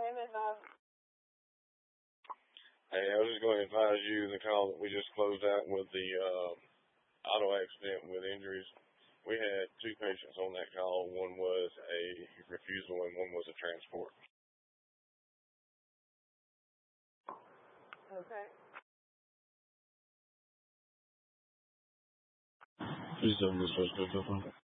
him advise. Hey, I was just going to advise you the call that we just closed out with the auto accident with injuries. We had 2 patients on that call. One was a refusal and one was a transport. Okay. Please don't miss us.